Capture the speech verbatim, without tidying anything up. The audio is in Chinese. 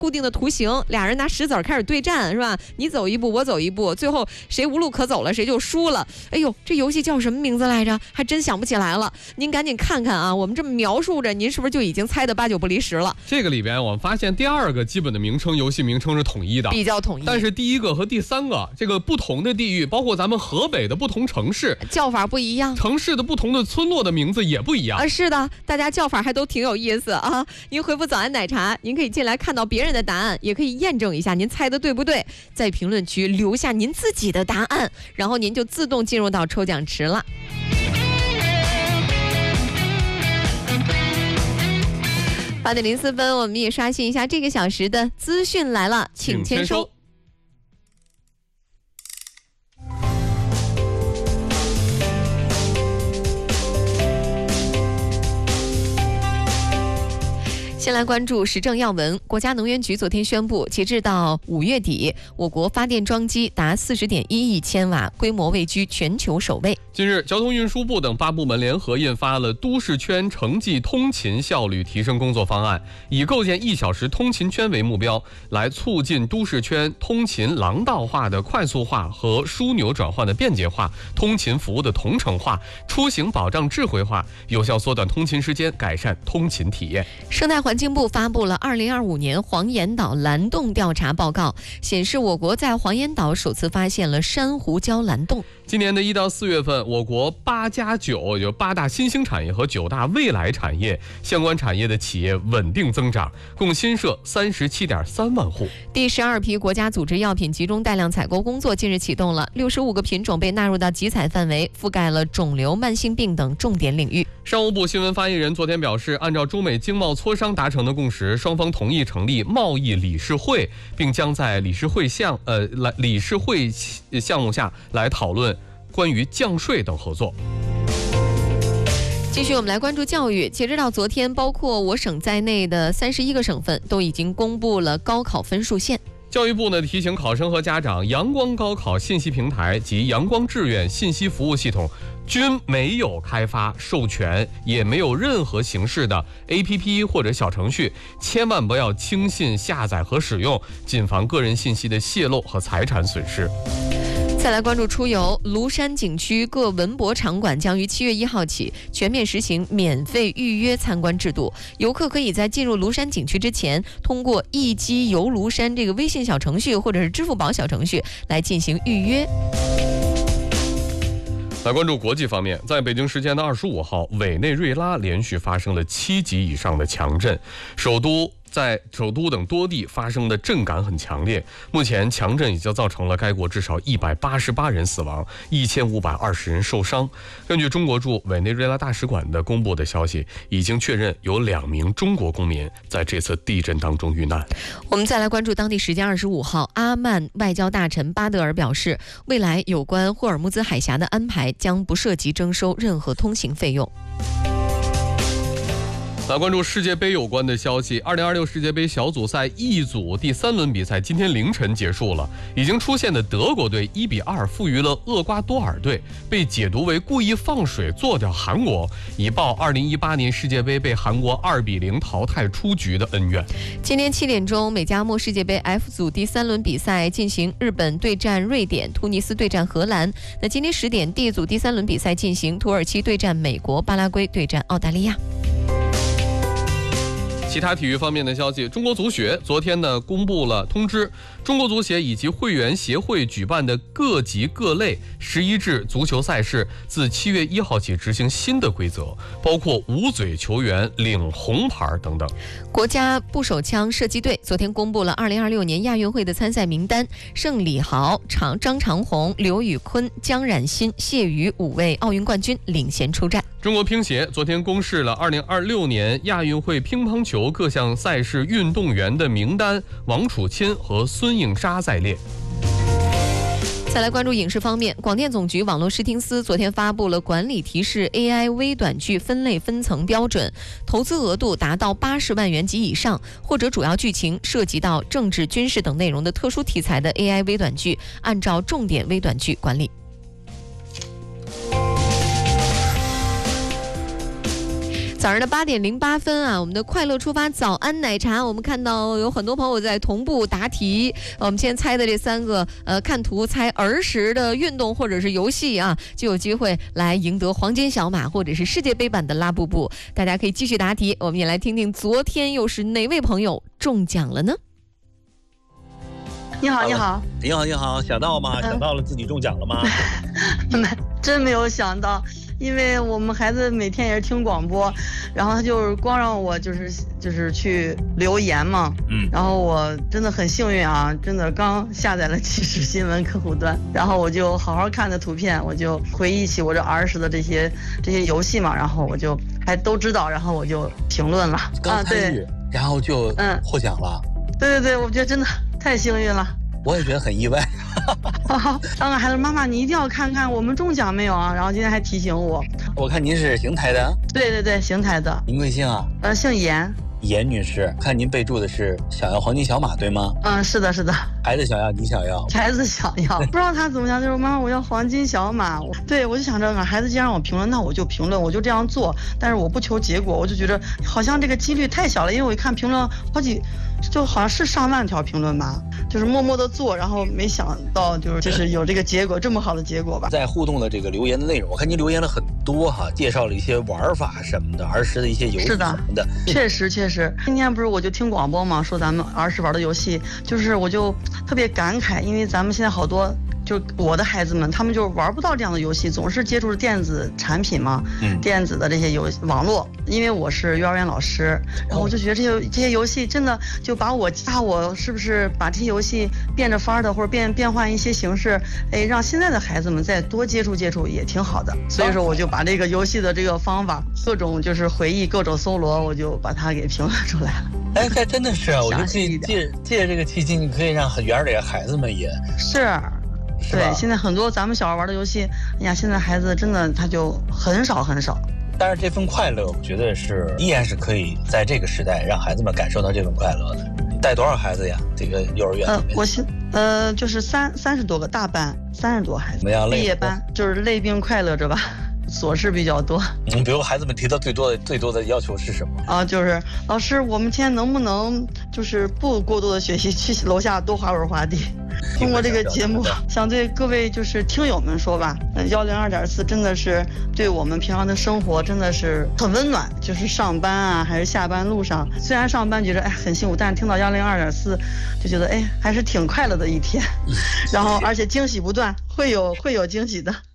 固定的图形，俩人拿石子儿开始对战，是吧？你走一步，我走一步，最后谁无路可走了，谁就输了。哎呦，这游戏叫什么名字来着？还真想不起来了。您赶紧看看啊，我们这么描述着，您是不是就已经猜得八九不离十了？ 这个里边我们发现第二个基本的名称，游戏名称是统一的， 比较统一。 但是第一个和第三个这个不同的地域，包括咱们河北的不同城市， 叫法不一样， 城市的不同的村落的名字也不一样啊。是的，大家叫法还都挺有意思啊。您回复早安奶茶，您可以进来看到别人的答案，也可以验证一下您猜的对不对，在评论区留下您自己的答案，然后您就自动进入到抽奖池了。八点零四分，我们也刷新一下这个小时的资讯来了，请签收。先来关注时政要闻。国家能源局昨天宣布，截至到五月底，我国发电装机达四十点一亿千瓦，规模位居全球首位。 近日，交通运输部等八部门联合印发了都市圈城际通勤效率提升工作方案，以构建一小时通勤圈为目标，来促进都市圈通勤廊道化的快速化和枢纽转换的便捷化，通勤服务的同城化，出行保障智慧化，有效缩短通勤时间，改善通勤体验。 生态环境部发布了二零二五年黄岩岛蓝洞调查报告，显示我国在黄岩岛首次发现了珊瑚礁蓝洞。 今年的一到四月份，我国八加九，有八大新兴产业和九大未来产业相关产业的企业稳定增长，共新设三十七点三万户。 第十二批国家组织药品集中带量采购工作近日启动了，六十五个品种被纳入到集采范围，覆盖了肿瘤、慢性病等重点领域。 商务部新闻发言人昨天表示，按照中美经贸磋商达成的共识，双方同意成立贸易理事会，并将在理事会项呃来理事会项目下来讨论关于降税等合作。 继续我们来关注教育。截止到昨天，包括我省在内的三十一个省份都已经公布了高考分数线。 教育部呢提醒考生和家长，阳光高考信息平台及阳光志愿信息服务系统均没有开发授权，也没有任何形式的 A P P 或者小程序，千万不要轻信下载和使用，谨防个人信息的泄露和财产损失。 再来关注出游，庐山景区各文博场馆将于七月一号起全面实行免费预约参观制度，游客可以在进入庐山景区之前，通过一机游庐山这个微信小程序或者是支付宝小程序来进行预约。 来关注国际方面，在北京时间的二十五号，委内瑞拉连续发生了七级以上的强震，首都在首都等多地发生的震感很强烈。目前强震已经造成了该国至少一百八十八人死亡，一千五百二十人受伤。根据中国驻委内瑞拉大使馆的公布的消息，已经确认有两名中国公民在这次地震当中遇难。 我们再来关注当地时间二十五号，阿曼外交大臣巴德尔表示，未来有关霍尔木兹海峡的安排将不涉及征收任何通行费用。 来关注世界杯有关的消息，二零二六世界杯小组赛 E 组第三轮比赛今天凌晨结束了，已经出现的德国队一比二负于了厄瓜多尔队，被解读为故意放水做掉韩国，以报二零一八年世界杯被韩国二比零淘汰出局的恩怨。 今天七点钟，美加墨世界杯 F 组第三轮比赛进行，日本对战瑞典，突尼斯对战荷兰。那今天十点 D 组第三轮比赛进行，土耳其对战美国，巴拉圭对战澳大利亚。 其他体育方面的消息，中国足协昨天呢公布了通知，中国足协以及会员协会举办的各级各类十一制足球赛事自七月一号起执行新的规则，包括捂嘴球员领红牌等等。 国家步手枪射击队昨天公布了二零二六年亚运会的参赛名单，盛礼豪、长张长虹、刘宇坤、姜冉馨、谢宇五位奥运冠军领衔出战。 中国乒协昨天公示了二零二六年亚运会乒乓球各项赛事运动员的名单，王楚钦和孙颖莎在列。 再来关注影视方面，广电总局网络视听司昨天发布了管理提示 A I 微短剧分类分层标准，投资额度达到八十万元及以上，或者主要剧情涉及到政治、军事等内容的特殊题材的 A I 微短剧，按照重点微短剧管理。 早上的八点零八分啊，我们的快乐出发早安奶茶，我们看到有很多朋友在同步答题。我们今天猜的这三个，呃，看图猜儿时的运动或者是游戏啊，就有机会来赢得黄金小马或者是世界杯版的拉布布。大家可以继续答题，我们也来听听昨天又是哪位朋友中奖了呢？ 你好，你好， 你好，你好，想到吗？想到了自己中奖了吗？ 没，真没有想到。因为我们孩子每天也是听广播，然后他就光让我就是就是去留言嘛，嗯，然后我真的很幸运啊，真的刚下载了即时新闻客户端，然后我就好好看的图片，我就回忆起我这儿时的这些这些游戏嘛，然后我就还都知道，然后我就评论了， 刚参与，然后就嗯获奖了， 对对对，我觉得真的太幸运了。 我也觉得很意外。 刚刚孩子妈妈，你一定要看看我们中奖没有啊？然后今天还提醒我。 我看您是邢台的。 对对对，邢台的。 您贵姓啊？ 呃，姓严。 严女士，看您备注的是想要黄金小马，对吗？ 嗯，是的，是的。 孩子想要，你想要？ 孩子想要，不知道他怎么想，就是妈妈我要黄金小马。对，我就想着，孩子既然让我评论，那我就评论，我就这样做。但是我不求结果，我就觉得好像这个几率太小了，因为我一看评论好几，就好像是上万条评论吧，就是默默的做，然后没想到就是就是有这个结果，这么好的结果吧。 在互动的这个留言的内容，我看您留言了很多哈，介绍了一些玩法什么的，儿时的一些游戏什么的。 确实确实。今天不是我就听广播嘛，说咱们儿时玩的游戏，就是我就特别感慨，因为咱们现在好多就我的孩子们，他们就玩不到这样的游戏，总是接触电子产品嘛，嗯，电子的这些游网络。因为我是幼儿园老师，然后我就觉得这些这些游戏真的就把我家我是不是把这些游戏变着法的，或者变变换一些形式，哎，让现在的孩子们再多接触接触也挺好的。所以说我就把这个游戏的这个方法，各种就是回忆，各种搜罗，我就把它给评论出来了。 哎，还真的是啊，我就可以借借这个契机，你可以让园里的孩子们也是。对，现在很多咱们小孩玩的游戏，哎呀，现在孩子真的他就很少很少。 但是这份快乐，我觉得是依然是可以在这个时代让孩子们感受到这份快乐的。你带多少孩子呀？这个幼儿园？ 呃，我现呃就是三三十多个大班，三十多孩子。 怎么样？ 毕业班就是累并快乐着吧。琐事比较多， 嗯，比如孩子们提到最多的最多的要求是什么啊？就是老师，我们今天能不能就是不过多的学习，去楼下多滑会儿滑梯？通过这个节目，想对各位就是听友们说吧，幺零二点四真的是对我们平常的生活真的是很温暖，就是上班啊还是下班路上，虽然上班觉得哎很辛苦，但是听到幺零二点四就觉得哎还是挺快乐的一天，然后而且惊喜不断，会有会有惊喜的。